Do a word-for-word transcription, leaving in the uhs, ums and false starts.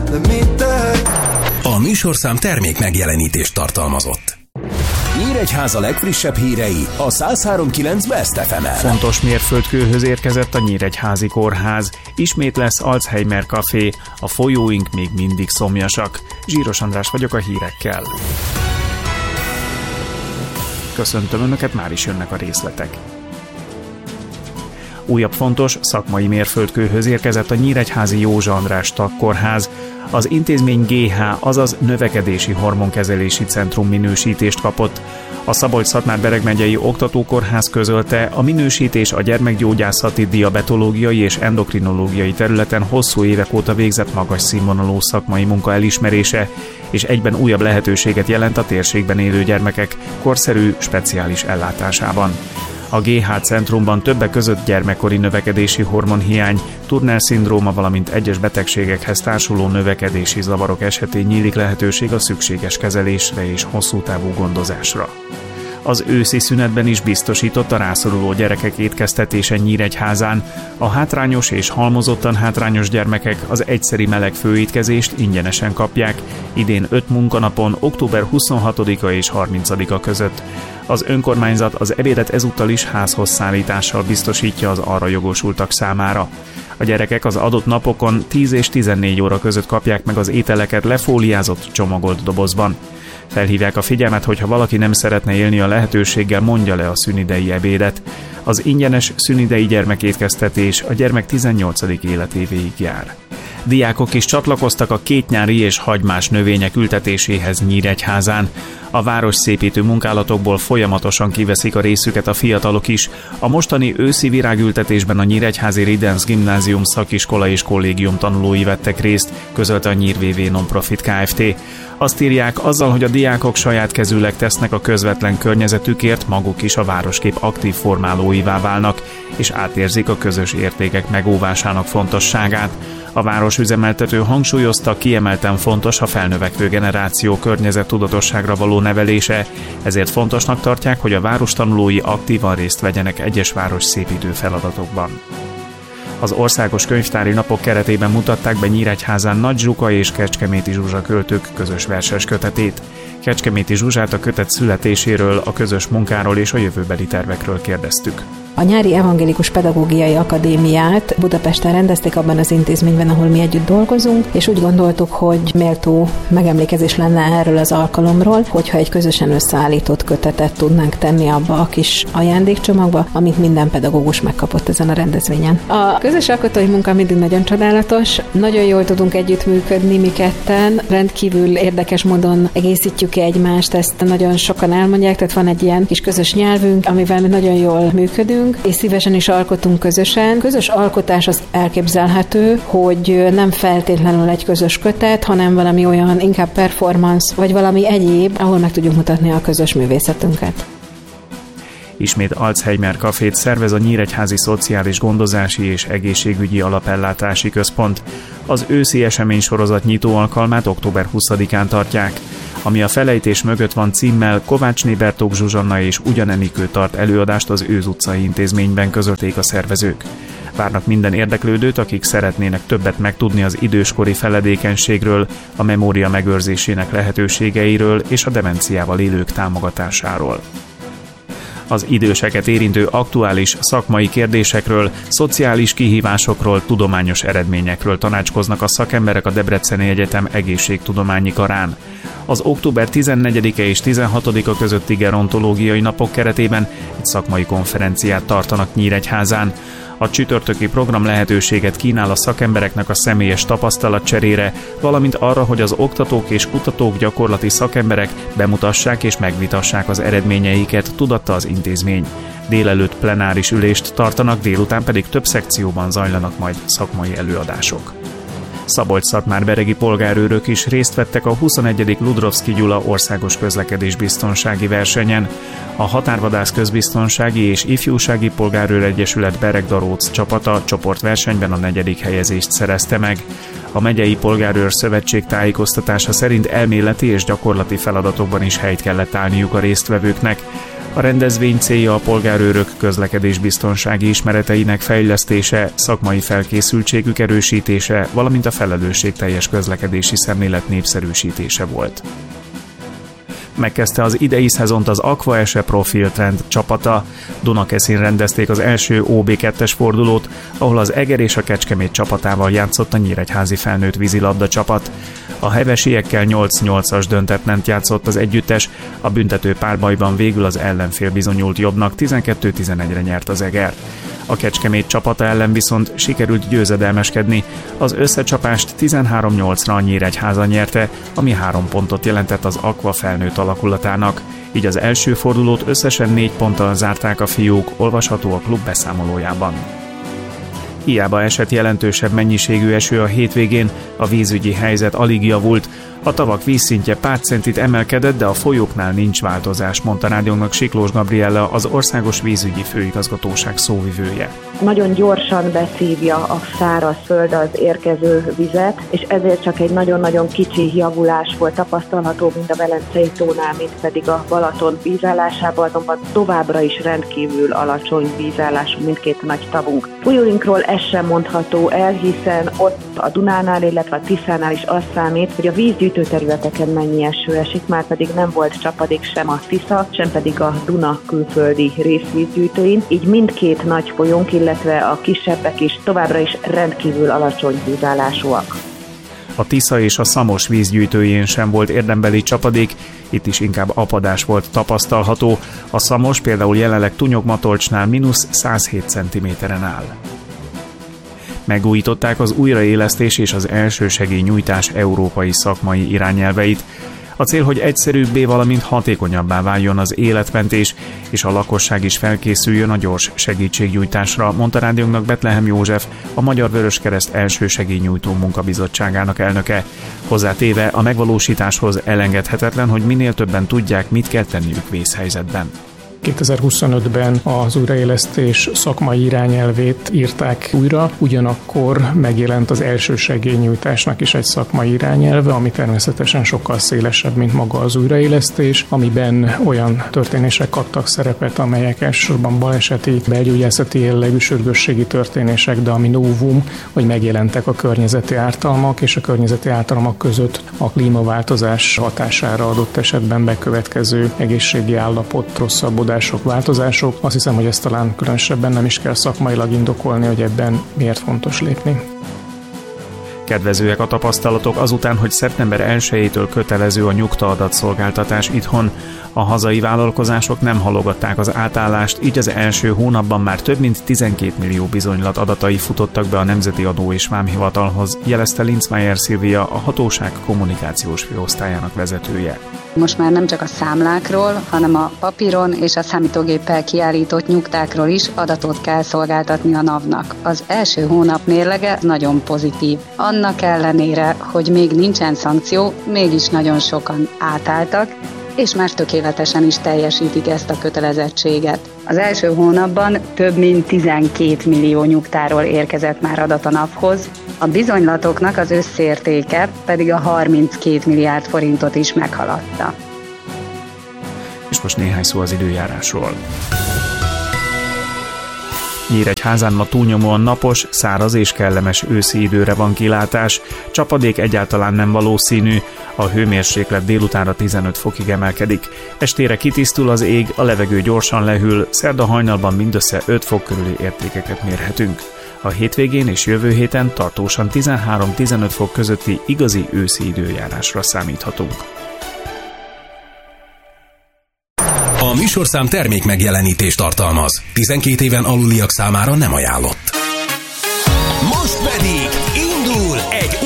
de mit tehet? A műsorszám termék megjelenítést tartalmazott. Nyíregyháza legfrissebb hírei a száz három kilenc Best ef emen. Fontos mérföldkőhöz érkezett a Nyíregyházi Kórház. Ismét lesz Alzheimer Café, a folyóink még mindig szomjasak. Zsíros András vagyok a hírekkel. Köszöntöm Önöket, már is jönnek a részletek. Újabb fontos szakmai mérföldkőhöz érkezett a Nyíregyházi Józsa András Tagkórház. Az intézmény gé há, azaz Növekedési Hormonkezelési Centrum minősítést kapott. A Szabolcs-Szatmár-Bereg megyei Oktatókórház közölte, a minősítés a gyermekgyógyászati, diabetológiai és endokrinológiai területen hosszú évek óta végzett magas színvonalú szakmai munka elismerése, és egyben újabb lehetőséget jelent a térségben élő gyermekek korszerű, speciális ellátásában. A gé há centrumban többek között gyermekkori növekedési hormonhiány, Turner-szindróma, valamint egyes betegségekhez társuló növekedési zavarok esetén nyílik lehetőség a szükséges kezelésre és hosszú távú gondozásra. Az őszi szünetben is biztosított a rászoruló gyerekek étkeztetése Nyíregyházán. A hátrányos és halmozottan hátrányos gyermekek az egyszeri meleg főétkezést ingyenesen kapják, idén öt munkanapon, október huszonhatodika és harmincadika között. Az önkormányzat az ebédet ezúttal is házhoz szállítással biztosítja az arra jogosultak számára. A gyerekek az adott napokon tíz és tizennégy óra között kapják meg az ételeket lefóliázott, csomagolt dobozban. Felhívják a figyelmet, hogy ha valaki nem szeretne élni a lehetőséggel, mondja le a szünidei ebédet. Az ingyenes szünidei gyermekétkeztetés a gyermek tizennyolcadik életévéig jár. Diákok is csatlakoztak a kétnyári és hagymás növények ültetéséhez Nyíregyházán. A városszépítő munkálatokból folyamatosan kiveszik a részüket a fiatalok is. A mostani őszi virágültetésben a Nyíregyházi Ridens Gimnázium szakiskola és kollégium tanulói vettek részt, közölte a Nyír vé vé Nonprofit Kft. Azt írják, azzal, hogy a diákok saját kezűleg tesznek a közvetlen környezetükért, maguk is a városkép aktív formálóivá válnak, és átérzik a közös értékek megóvásának fontosságát. A városüzemeltető hangsúlyozta, kiemelten fontos a felnövekvő generáció környezettudatosságra való nevelése, ezért fontosnak tartják, hogy a város tanulói aktívan részt vegyenek egyes városszépítő feladatokban. Az országos könyvtári napok keretében mutatták be Nyíregyházán Nagy Zsuka és Kecskeméti Zsuzsa költők közös verses kötetét. Kecskeméti Zsuzsát a kötet születéséről, a közös munkáról és a jövőbeli tervekről kérdeztük. A nyári evangélikus pedagógiai akadémiát Budapesten rendezték, abban az intézményben, ahol mi együtt dolgozunk, és úgy gondoltuk, hogy méltó megemlékezés lenne erről az alkalomról, hogyha egy közösen összeállított kötetet tudnánk tenni abba a kis ajándékcsomagba, amit minden pedagógus megkapott ezen a rendezvényen. A közös alkotói munka mindig nagyon csodálatos, nagyon jól tudunk együttműködni mi ketten, rendkívül érdekes módon egészítjük ki egymást, ezt nagyon sokan elmondják, tehát van egy ilyen kis közös nyelvünk, amivel mi nagyon jól működünk, és szívesen is alkotunk közösen. Közös alkotás az elképzelhető, hogy nem feltétlenül egy közös kötet, hanem valami olyan, inkább performance, vagy valami egyéb, ahol meg tudjuk mutatni a közös művészetünket. Ismét Alzheimer Cafét szervez a Nyíregyházi Szociális Gondozási és Egészségügyi Alapellátási Központ. Az őszi eseménysorozat nyitó alkalmát október huszadikán tartják. Ami a felejtés mögött van címmel, Kovácsné Bertók Zsuzsanna és Ugyanenikő tart előadást az Őz utcai intézményben, közölték a szervezők. Várnak minden érdeklődőt, akik szeretnének többet megtudni az időskori feledékenységről, a memória megőrzésének lehetőségeiről és a demenciával élők támogatásáról. Az időseket érintő aktuális szakmai kérdésekről, szociális kihívásokról, tudományos eredményekről tanácskoznak a szakemberek a Debreceni Egyetem egészségtudományi karán. Az október tizennegyedike és tizenhatodika közötti gerontológiai napok keretében egy szakmai konferenciát tartanak Nyíregyházán. A csütörtöki program lehetőséget kínál a szakembereknek a személyes tapasztalatcserére, valamint arra, hogy az oktatók és kutatók, gyakorlati szakemberek bemutassák és megvitassák az eredményeiket, tudatta az intézmény. Délelőtt plenáris ülést tartanak, délután pedig több szekcióban zajlanak majd szakmai előadások. Szabolcs-Szatmár-beregi polgárőrök is részt vettek a huszonegyedik Ludrovszky Gyula országos közlekedésbiztonsági versenyen. A Határvadász Közbiztonsági és Ifjúsági Polgárőr Egyesület Bereg-Daróc csapata csoportversenyben a negyedik helyezést szerezte meg. A Megyei Polgárőr Szövetség tájékoztatása szerint elméleti és gyakorlati feladatokban is helyt kellett állniuk a résztvevőknek. A rendezvény célja a polgárőrök közlekedésbiztonsági ismereteinek fejlesztése, szakmai felkészültségük erősítése, valamint a felelősségteljes közlekedési szemlélet népszerűsítése volt. Megkezdte az idei szezont az Aqua Ese Profil Trend csapata. Dunakeszin rendezték az első ó bé kettes fordulót, ahol az Eger és a Kecskemét csapatával játszott a nyíregyházi felnőtt vízilabda csapat. A hevesiekkel nyolc nyolcas döntetlen játszott az együttes, a büntető párbajban végül az ellenfél bizonyult jobbnak, tizenkettő tizenegyre nyert az Eger. A Kecskemét csapata ellen viszont sikerült győzedelmeskedni, az összecsapást tizenhárom nyolcra a Nyíregyháza nyerte, ami három pontot jelentett az Aqua felnőtt alakulatának. Így az első fordulót összesen négy ponttal zárták a fiúk, olvasható a klub beszámolójában. Hiába esett jelentősebb mennyiségű eső a hétvégén, a vízügyi helyzet alig javult. A tavak vízszintje pár centit emelkedett, de a folyóknál nincs változás, mondta rádiónak Siklós Gabriella, az Országos Vízügyi Főigazgatóság szóvivője. Nagyon gyorsan beszívja a szárazföld az érkező vizet, és ezért csak egy nagyon-nagyon kicsi javulás volt tapasztalható, mind a Velencei tónál, mind pedig a Balaton vízállásában, azonban továbbra is rendkívül alacsony vízállású mindkét nagy tavunk. Folyóinkról ez sem mondható el, hiszen ott a Dunánál, illetve a Tiszánál is az számít, hogy a vízgyűjtő területeken mennyi eső esik, már pedig nem volt csapadék sem a Tisza, sem pedig a Duna külföldi részvízgyűjtőin, így mindkét nagy folyónk, illetve a kisebbek is továbbra is rendkívül alacsony vízállásúak. A Tisza és a Szamos vízgyűjtőjén sem volt érdembeli csapadék, itt is inkább apadás volt tapasztalható. A Szamos például jelenleg Tunyog-Matolcsnál mínusz száz hét centiméteren áll. Megújították az újraélesztés és az elsősegélynyújtás európai szakmai irányelveit. A cél, hogy egyszerűbbé, valamint hatékonyabbá váljon az életmentés, és a lakosság is felkészüljön a gyors segítségnyújtásra, mondta rádiónknak Betlehem József, a Magyar Vöröskereszt elsősegélynyújtó munkabizottságának elnöke. Hozzátéve, a megvalósításhoz elengedhetetlen, hogy minél többen tudják, mit kell tenniük vészhelyzetben. kétezer-huszonötben az újraélesztés szakmai irányelvét írták újra, ugyanakkor megjelent az elsősegélynyújtásnak is egy szakmai irányelve, ami természetesen sokkal szélesebb, mint maga az újraélesztés, amiben olyan történések kaptak szerepet, amelyek elsősorban baleseti, belgyógyászati jellegű sürgősségi történések, de ami novum, hogy megjelentek a környezeti ártalmak, és a környezeti ártalmak között a klímaváltozás hatására adott esetben bekövetkező egészségi állapot rosszabbodás, változások. Azt hiszem, hogy ezt talán különösebben nem is kell szakmailag indokolni, hogy ebben miért fontos lépni. Kedvezőek a tapasztalatok azután, hogy szeptember elsejétől kötelező a nyugta-adatszolgáltatás itthon. A hazai vállalkozások nem halogatták az átállást, így az első hónapban már több mint tizenkét millió bizonylat adatai futottak be a Nemzeti Adó és Vámhivatalhoz, jelezte Linzmeier Szilvia, a hatóság kommunikációs főosztályának vezetője. Most már nem csak a számlákról, hanem a papíron és a számítógéppel kiállított nyugtákról is adatot kell szolgáltatni a NAV-nak. Az első hónap mérlege nagyon pozitív. Annak ellenére, hogy még nincsen szankció, mégis nagyon sokan átálltak, és már tökéletesen is teljesítik ezt a kötelezettséget. Az első hónapban több mint tizenkét millió nyugtáról érkezett már adat a NAV-hoz, a bizonylatoknak az összértéke pedig a harminckét milliárd forintot is meghaladta. És most néhány szó az időjárásról. Nyíregyházán ma túlnyomóan napos, száraz és kellemes őszi időre van kilátás, csapadék egyáltalán nem valószínű, a hőmérséklet délutánra tizenöt fokig emelkedik. Estére kitisztul az ég, a levegő gyorsan lehűl, szerda hajnalban mindössze öt fok körüli értékeket mérhetünk. A hétvégén és jövő héten tartósan tizenhárom-tizenöt fok közötti igazi őszi időjárásra számíthatunk. A műsorszám termék megjelenítést tartalmaz. tizenkét éven aluliak számára nem ajánlott. Most pedig indul egy